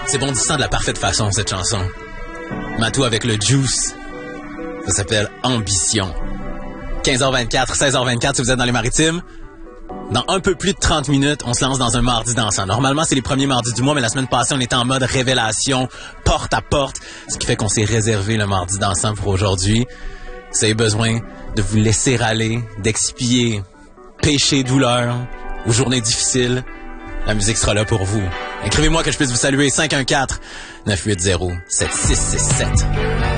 C'est bondissant de la parfaite façon, cette chanson. Matou avec le juice. Ça s'appelle Ambition. 15h24, 16h24 si vous êtes dans les Maritimes. Dans un peu plus de 30 minutes, on se lance dans un mardi dansant. Normalement, c'est les premiers mardis du mois, mais la semaine passée, on était en mode révélation, porte à porte, ce qui fait qu'on s'est réservé le mardi dansant pour aujourd'hui. Si vous avez besoin de vous laisser aller, d'expier péché, douleur ou journée difficile, la musique sera là pour vous. Écrivez-moi que je puisse vous saluer. 514-980-7667.